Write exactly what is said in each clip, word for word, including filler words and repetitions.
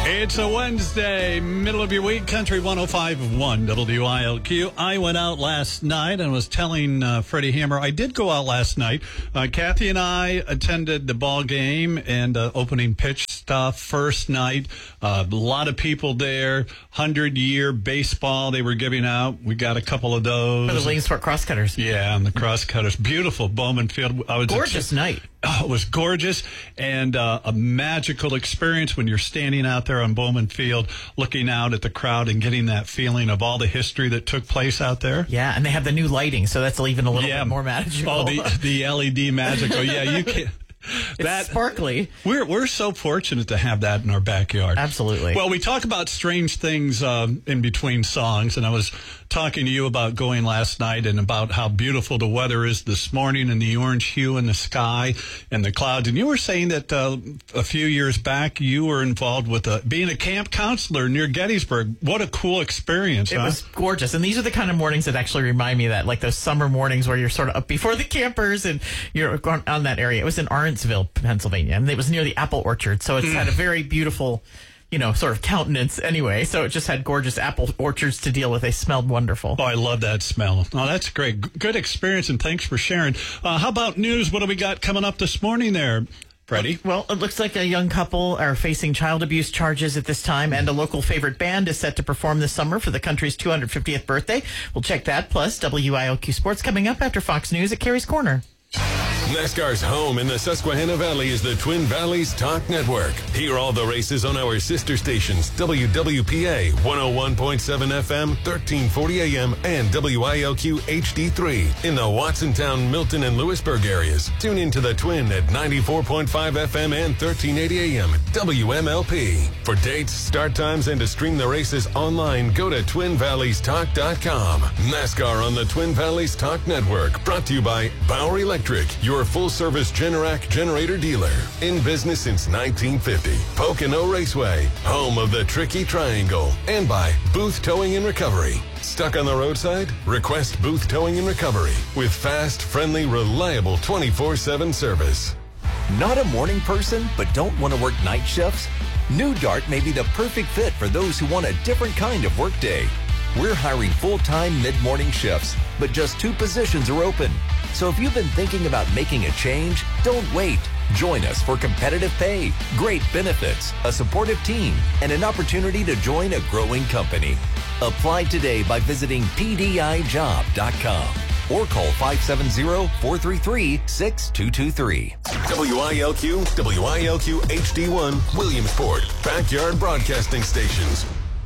It's a Wednesday, middle of your week, Country one oh five point one W I L Q. I went out last night and was telling uh, Freddie Hammer, I did go out last night. Uh, Kathy and I attended the ball game and uh, opening pitch stuff first night. Uh, a lot of people there, hundred-year baseball they were giving out. We got a couple of those. For the Williamsport Crosscutters. Yeah, and the Crosscutters. Beautiful Bowman Field. I was Gorgeous night. Oh, it was gorgeous and uh, a magical experience when you're standing out there on Bowman Field looking out at the crowd and getting that feeling of all the history that took place out there. Yeah, and they have the new lighting, so that's even a little yeah. bit more magical. Oh, the, the L E D magical. Yeah, you can. It's that, sparkly. We're we're so fortunate to have that in our backyard. Absolutely. Well, we talk about strange things um, in between songs, and I was talking to you about going last night and about how beautiful the weather is this morning and the orange hue in the sky and the clouds. And you were saying that uh, a few years back you were involved with a, being a camp counselor near Gettysburg. What a cool experience, It huh? was gorgeous. And these are the kind of mornings that actually remind me of that, like those summer mornings where you're sort of up before the campers and you're going on that area. It was in Arendsville, Pennsylvania, and it was near the apple orchard. So it's Mm. had a very beautiful, you know, sort of countenance anyway. So it just had gorgeous apple orchards to deal with. They smelled wonderful. Oh, I love that smell. Oh, that's great. G- Good experience, and thanks for sharing. Uh, how about news? What do we got coming up this morning there, Freddie? Well, it looks like a young couple are facing child abuse charges at this time, and a local favorite band is set to perform this summer for the country's two hundred fiftieth birthday. We'll check that, plus W I L Q Sports coming up after Fox News at Carrie's Corner. NASCAR's home in the Susquehanna Valley is the Twin Valleys Talk Network. Hear all the races on our sister stations, W W P A one oh one point seven F M, thirteen forty A M, and W I L Q H D three in the Watsontown, Milton, and Lewisburg areas. Tune into the Twin at ninety-four point five F M and thirteen eighty A M, W M L P. For dates, start times, and to stream the races online, go to twin valleys talk dot com. NASCAR on the Twin Valleys Talk Network, brought to you by Bauer Electric, your full-service Generac generator dealer. In business since nineteen fifty. Pocono Raceway, home of the Tricky Triangle. And by Booth Towing and Recovery. Stuck on the roadside? Request Booth Towing and Recovery with fast, friendly, reliable twenty-four seven service. Not a morning person, but don't want to work night shifts? New Dart may be the perfect fit for those who want a different kind of workday. We're hiring full-time mid-morning shifts, but just two positions are open. So if you've been thinking about making a change, don't wait. Join us for competitive pay, great benefits, a supportive team, and an opportunity to join a growing company. Apply today by visiting P D I job dot com or call five seven zero, four three three, six two two three. W I L Q, W I L Q H D one, Williamsport, backyard broadcasting stations.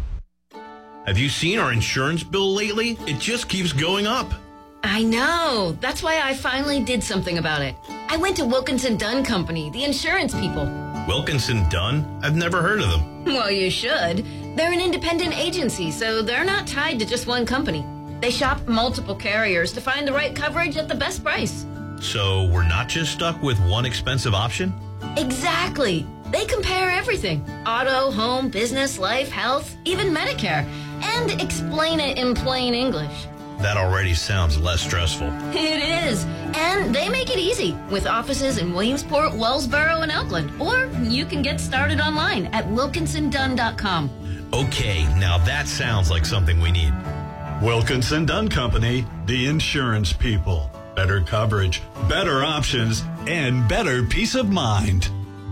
Have you seen our insurance bill lately? It just keeps going up. I know. That's why I finally did something about it. I went to Wilkinson Dunn Company, the insurance people. Wilkinson Dunn? I've never heard of them. Well, you should. They're an independent agency, so they're not tied to just one company. They shop multiple carriers to find the right coverage at the best price. So we're not just stuck with one expensive option? Exactly. They compare everything. Auto, home, business, life, health, even Medicare. And explain it in plain English. That already sounds less stressful. It is. And they make it easy with offices in Williamsport, Wellsboro, and Oakland. Or you can get started online at wilkinson dunn dot com. Okay, now that sounds like something we need. Wilkinson Dunn Company, the insurance people. Better coverage, better options, and better peace of mind.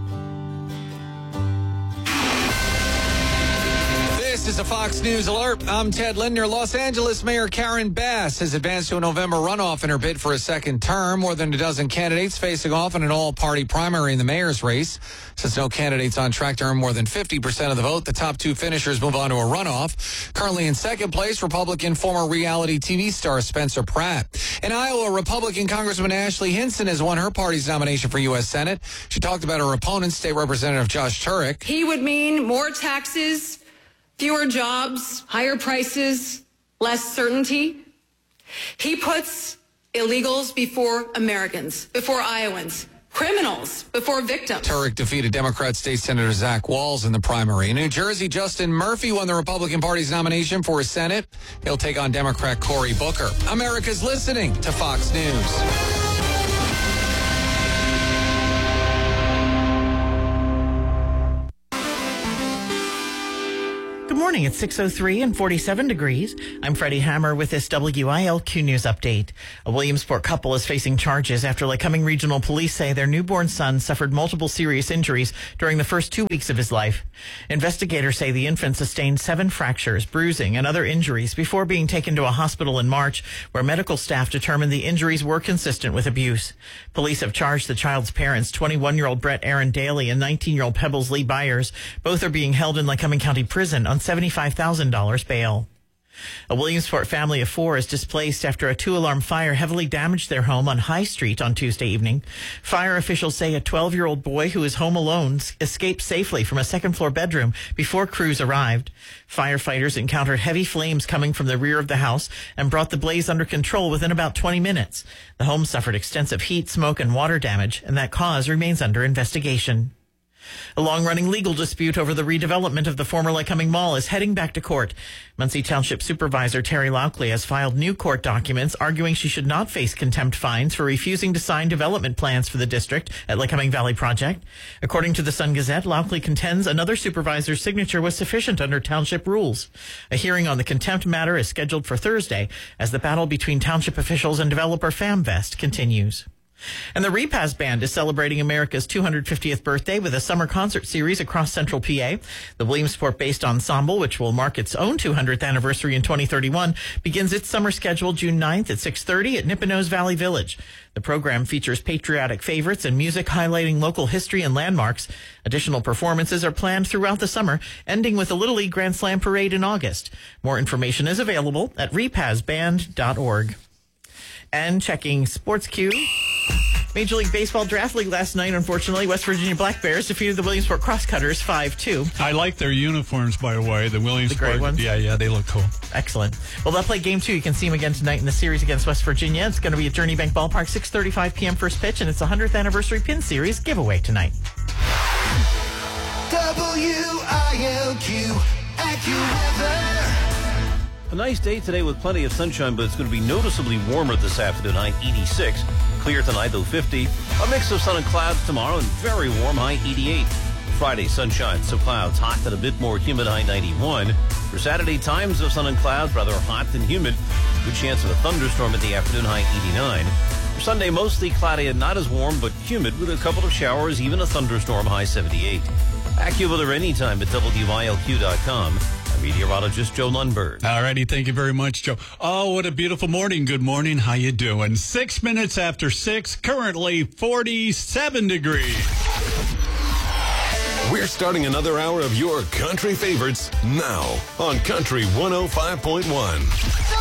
This is a Fox News alert. I'm Ted Lindner. Los Angeles Mayor Karen Bass has advanced to a November runoff in her bid for a second term. More than a dozen candidates facing off in an all-party primary in the mayor's race. Since no candidate's on track to earn more than fifty percent of the vote, the top two finishers move on to a runoff. Currently in second place, Republican former reality T V star Spencer Pratt. In Iowa, Republican Congresswoman Ashley Hinson has won her party's nomination for U S Senate. She talked about her opponent, State Representative Josh Turek. He would mean more taxes, fewer jobs, higher prices, less certainty. He puts illegals before Americans, before Iowans, criminals before victims. Turek defeated Democrat State Senator Zach Walz in the primary. In New Jersey, Justin Murphy won the Republican Party's nomination for Senate. He'll take on Democrat Cory Booker. America's listening to Fox News. Good morning. It's six oh three and forty-seven degrees. I'm Freddie Hammer with this W I L Q News update. A Williamsport couple is facing charges after Lycoming Regional Police say their newborn son suffered multiple serious injuries during the first two weeks of his life. Investigators say the infant sustained seven fractures, bruising, and other injuries before being taken to a hospital in March, where medical staff determined the injuries were consistent with abuse. Police have charged the child's parents, twenty-one-year-old Brett Aaron Daly and nineteen-year-old Pebbles Lee Byers. Both are being held in Lycoming County Prison on seventy-five thousand dollars bail. A Williamsport family of four is displaced after a two-alarm fire heavily damaged their home on High Street on Tuesday evening. Fire officials say a twelve-year-old boy who is home alone escaped safely from a second-floor bedroom before crews arrived. Firefighters encountered heavy flames coming from the rear of the house and brought the blaze under control within about twenty minutes. The home suffered extensive heat, smoke, and water damage, and that cause remains under investigation. A long-running legal dispute over the redevelopment of the former Lycoming Mall is heading back to court. Muncie Township Supervisor Terry Lockley has filed new court documents arguing she should not face contempt fines for refusing to sign development plans for the district at Lycoming Valley Project. According to the Sun Gazette, Lockley contends another supervisor's signature was sufficient under township rules. A hearing on the contempt matter is scheduled for Thursday as the battle between township officials and developer FamVest continues. And the Repaz Band is celebrating America's two hundred fiftieth birthday with a summer concert series across central P A. The Williamsport-based ensemble, which will mark its own two hundredth anniversary in twenty thirty-one, begins its summer schedule June ninth at six thirty at Nippenose Valley Village. The program features patriotic favorites and music highlighting local history and landmarks. Additional performances are planned throughout the summer, ending with a Little League Grand Slam parade in August. More information is available at repaz band dot org. And checking Sports Q. Major League Baseball Draft League last night, unfortunately, West Virginia Black Bears defeated the Williamsport Crosscutters five two. I like their uniforms, by the way. The Williamsport. The gray ones? Yeah, yeah, they look cool. Excellent. Well, they'll play game two. You can see them again tonight in the series against West Virginia. It's going to be at Journey Bank Ballpark, six thirty-five p.m. first pitch, and it's the one hundredth anniversary pin series giveaway tonight. W I L Q AccuWeather. A nice day today with plenty of sunshine, but it's going to be noticeably warmer this afternoon, high eighty-six. Clear tonight, though, fifty. A mix of sun and clouds tomorrow, and very warm, high eighty-eight. Friday, sunshine, some clouds, hot and a bit more humid, high ninety-one. For Saturday, times of sun and clouds, rather hot and humid. Good chance of a thunderstorm in the afternoon, high eighty-nine. For Sunday, mostly cloudy and not as warm, but humid with a couple of showers, even a thunderstorm, high seventy-eight. AccuWeather anytime at W I L Q dot com. Meteorologist Joe Lundberg. All righty, thank you very much, Joe. Oh, what a beautiful morning. Good morning. How you doing? Six minutes after six, currently forty-seven degrees. We're starting another hour of your country favorites now on Country one oh five point one.